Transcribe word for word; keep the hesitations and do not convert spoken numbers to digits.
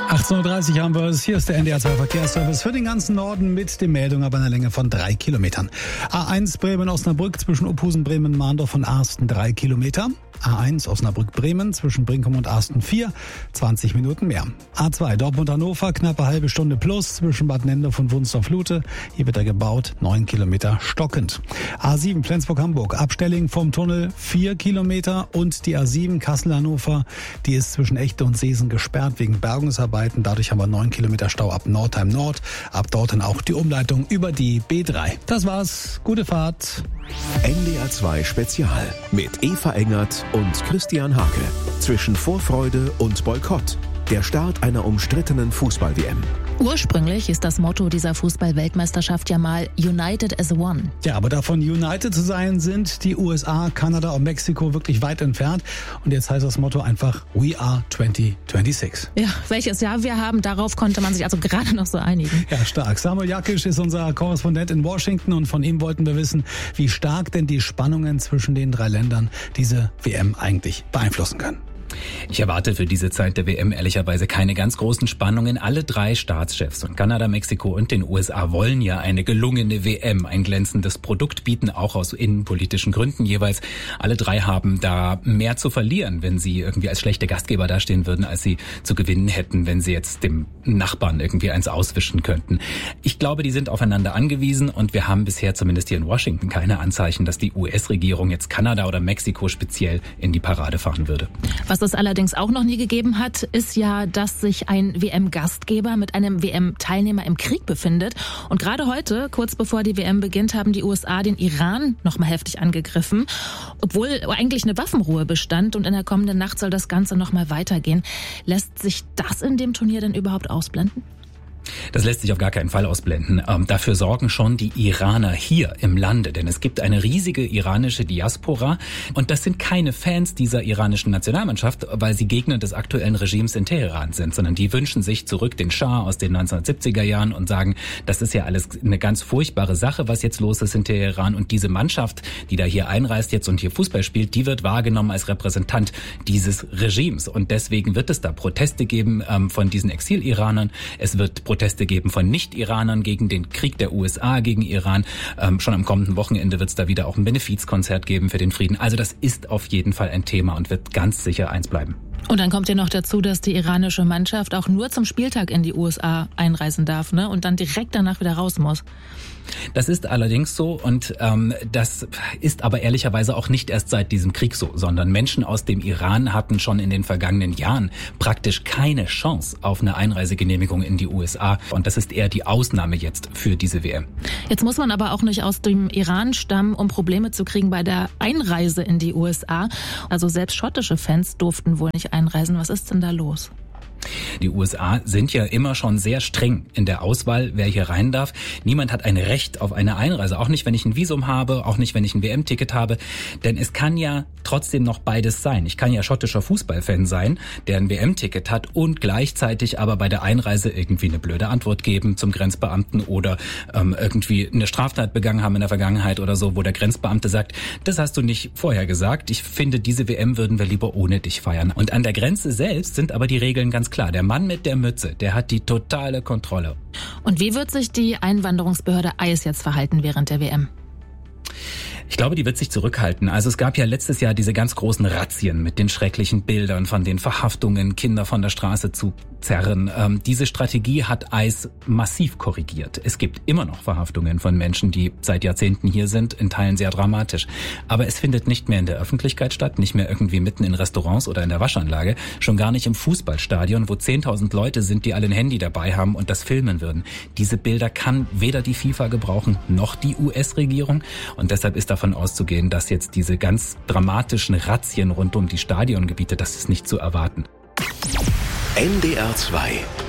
achtzehn Uhr dreißig haben wir es. Hier ist der N D R zwei Verkehrsservice für den ganzen Norden mit den Meldungen ab einer Länge von drei Kilometern. A eins Bremen-Osnabrück zwischen Ophusen, Bremen, Mahndorf und Arsten drei Kilometer. A eins Osnabrück-Bremen zwischen Brinkum und Arsten vier, zwanzig Minuten mehr. A zwei Dortmund-Hannover, knappe halbe Stunde plus zwischen Bad Nendorf und Wunstorf-Lute. Hier wird er gebaut, neun Kilometer stockend. A sieben Flensburg-Hamburg, Abstelling vom Tunnel vier Kilometer und die A sieben Kassel-Hannover, die ist zwischen Echte und Seesen gesperrt wegen Bergungsarbeiten. Dadurch haben wir neun Kilometer Stau ab Nordheim Nord. Ab dort dann auch die Umleitung über die B drei. Das war's. Gute Fahrt. N D R zwei Spezial mit Eva Engert und Christian Hake. Zwischen Vorfreude und Boykott. Der Start einer umstrittenen Fußball-W M. Ursprünglich ist das Motto dieser Fußball-Weltmeisterschaft ja mal United as One. Ja, aber davon United zu sein, sind die U S A, Kanada und Mexiko wirklich weit entfernt. Und jetzt heißt das Motto einfach We are zwanzig sechsundzwanzig. Ja, welches Jahr wir haben, darauf konnte man sich also gerade noch so einigen. Ja, stark. Samuel Jakisch ist unser Korrespondent in Washington und von ihm wollten wir wissen, wie stark denn die Spannungen zwischen den drei Ländern diese W M eigentlich beeinflussen können. Ich erwarte für diese Zeit der W M ehrlicherweise keine ganz großen Spannungen. Alle drei Staatschefs von Kanada, Mexiko und den U S A wollen ja eine gelungene W M, ein glänzendes Produkt bieten, auch aus innenpolitischen Gründen jeweils. Alle drei haben da mehr zu verlieren, wenn sie irgendwie als schlechte Gastgeber dastehen würden, als sie zu gewinnen hätten, wenn sie jetzt dem Nachbarn irgendwie eins auswischen könnten. Ich glaube, die sind aufeinander angewiesen und wir haben bisher zumindest hier in Washington keine Anzeichen, dass die U S-Regierung jetzt Kanada oder Mexiko speziell in die Parade fahren würde. Was es allerdings auch noch nie gegeben hat, ist ja, dass sich ein W M-Gastgeber mit einem W M-Teilnehmer im Krieg befindet. Und gerade heute, kurz bevor die W M beginnt, haben die U S A den Iran noch mal heftig angegriffen, obwohl eigentlich eine Waffenruhe bestand. Und in der kommenden Nacht soll das Ganze noch mal weitergehen. Lässt sich das in dem Turnier denn überhaupt ausblenden? Das lässt sich auf gar keinen Fall ausblenden. Ähm, dafür sorgen schon die Iraner hier im Lande, denn es gibt eine riesige iranische Diaspora und das sind keine Fans dieser iranischen Nationalmannschaft, weil sie Gegner des aktuellen Regimes in Teheran sind, sondern die wünschen sich zurück den Schah aus den neunzehnhundertsiebziger Jahren und sagen, das ist ja alles eine ganz furchtbare Sache, was jetzt los ist in Teheran und diese Mannschaft, die da hier einreist jetzt und hier Fußball spielt, die wird wahrgenommen als Repräsentant dieses Regimes und deswegen wird es da Proteste geben ähm, von diesen Exil-Iranern. Es wird Proteste geben von Nicht-Iranern gegen den Krieg der U S A gegen Iran. Ähm, schon am kommenden Wochenende wird es da wieder auch ein Benefizkonzert geben für den Frieden. Also das ist auf jeden Fall ein Thema und wird ganz sicher eins bleiben. Und dann kommt ja noch dazu, dass die iranische Mannschaft auch nur zum Spieltag in die U S A einreisen darf, ne? Und dann direkt danach wieder raus muss. Das ist allerdings so und ähm, das ist aber ehrlicherweise auch nicht erst seit diesem Krieg so, sondern Menschen aus dem Iran hatten schon in den vergangenen Jahren praktisch keine Chance auf eine Einreisegenehmigung in die U S A und das ist eher die Ausnahme jetzt für diese W M. Jetzt muss man aber auch nicht aus dem Iran stammen, um Probleme zu kriegen bei der Einreise in die U S A. Also selbst schottische Fans durften wohl nicht einreisen. Was ist denn da los? Die U S A sind ja immer schon sehr streng in der Auswahl, wer hier rein darf. Niemand hat ein Recht auf eine Einreise, auch nicht, wenn ich ein Visum habe, auch nicht, wenn ich ein W M-Ticket habe. Denn es kann ja trotzdem noch beides sein. Ich kann ja schottischer Fußballfan sein, der ein W M-Ticket hat und gleichzeitig aber bei der Einreise irgendwie eine blöde Antwort geben zum Grenzbeamten oder ähm, irgendwie eine Straftat begangen haben in der Vergangenheit oder so, wo der Grenzbeamte sagt, das hast du nicht vorher gesagt. Ich finde, diese W M würden wir lieber ohne dich feiern. Und an der Grenze selbst sind aber die Regeln ganz klar. Der Mann mit der Mütze, der hat die totale Kontrolle. Und wie wird sich die Einwanderungsbehörde I C E jetzt verhalten während der W M? Ich glaube, die wird sich zurückhalten. Also es gab ja letztes Jahr diese ganz großen Razzien mit den schrecklichen Bildern von den Verhaftungen, Kinder von der Straße zu zerren. Ähm, diese Strategie hat I C E massiv korrigiert. Es gibt immer noch Verhaftungen von Menschen, die seit Jahrzehnten hier sind, in Teilen sehr dramatisch. Aber es findet nicht mehr in der Öffentlichkeit statt, nicht mehr irgendwie mitten in Restaurants oder in der Waschanlage, schon gar nicht im Fußballstadion, wo zehntausend Leute sind, die alle ein Handy dabei haben und das filmen würden. Diese Bilder kann weder die FIFA gebrauchen, noch die U S-Regierung und deshalb ist davon auszugehen, dass jetzt diese ganz dramatischen Razzien rund um die Stadiongebiete, das ist nicht zu erwarten. N D R zwei